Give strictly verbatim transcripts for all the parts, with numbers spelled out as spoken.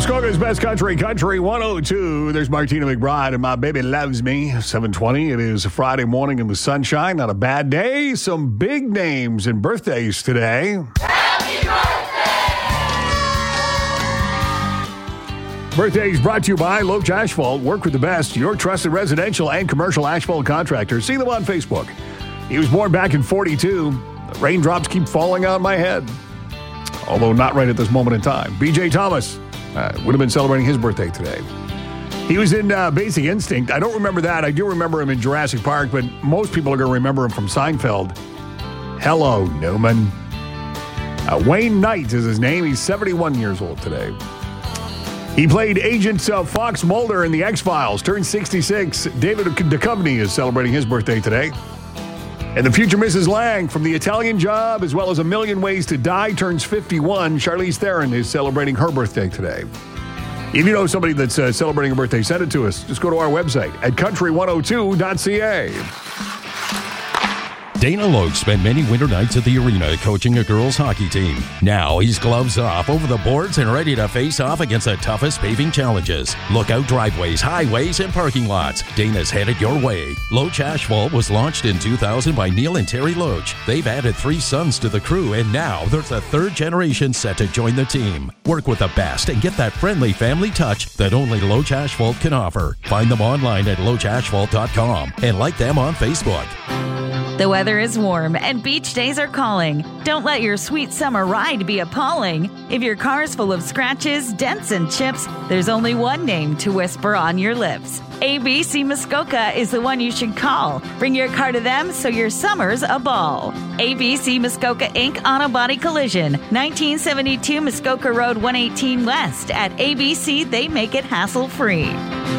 Muskoka's Best Country, Country one oh two. There's Martina McBride and My Baby Loves Me. seven twenty. It is a Friday morning in the sunshine. Not a bad day. Some big names and birthdays today. Happy birthday! Birthdays brought to you by Loach Asphalt. Work with the best. Your trusted residential and commercial asphalt contractors. See them on Facebook. He was born back in forty-two. The raindrops keep falling on my head. Although not right at this moment in time. B J Thomas uh, would have been celebrating his birthday today. He was in uh, Basic Instinct. I don't remember that. I do remember him in Jurassic Park, but most people are going to remember him from Seinfeld. Hello, Newman. Uh, Wayne Knight is his name. He's seventy-one years old today. He played Agent uh, Fox Mulder in The X-Files. Turned sixty-six. David Duchovny is celebrating his birthday today. And the future Missus Lang from The Italian Job, as well as A Million Ways to Die, turns fifty-one. Charlize Theron is celebrating her birthday today. If you know somebody that's uh, celebrating a birthday, send it to us. Just go to our website at country one oh two dot c a. Dana Loach spent many winter nights at the arena coaching a girls' hockey team. Now he's gloves off, over the boards, and ready to face off against the toughest paving challenges. Look out driveways, highways, and parking lots. Dana's headed your way. Loach Asphalt was launched in two thousand by Neil and Terry Loach. They've added three sons to the crew, and now there's a third generation set to join the team. Work with the best and get that friendly family touch that only Loach Asphalt can offer. Find them online at loach asphalt dot com and like them on Facebook. The weather is warm and beach days are calling. Don't let your sweet summer ride be appalling. If your car's full of scratches, dents, and chips, there's only one name to whisper on your lips. A B C Muskoka is the one you should call. Bring your car to them so your summer's a ball. A B C Muskoka Incorporated. Auto Body Collision, nineteen seventy-two Muskoka Road one eighteen West. At A B C, they make it hassle-free.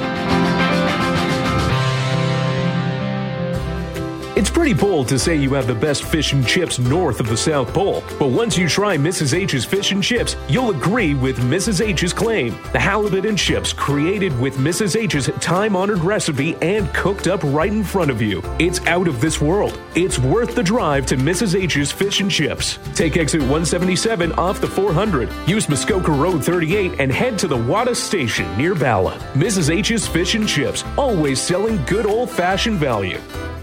It's pretty bold to say you have the best fish and chips north of the South Pole, but once you try Missus H's Fish and Chips, you'll agree with Missus H's claim. The halibut and chips created with Missus H's time-honored recipe and cooked up right in front of you. It's out of this world. It's worth the drive to Missus H's Fish and Chips. Take exit one seventy-seven off the four hundred. Use Muskoka Road thirty-eight and head to the Wada Station near Bala. Missus H's Fish and Chips, always selling good old-fashioned value.